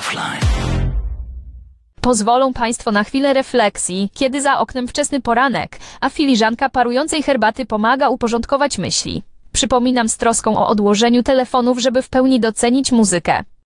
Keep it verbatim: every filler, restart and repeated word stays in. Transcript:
offline. Pozwolą Państwo na chwilę refleksji, kiedy za oknem wczesny poranek, a filiżanka parującej herbaty pomaga uporządkować myśli. Przypominam z troską o odłożeniu telefonów, żeby w pełni docenić muzykę.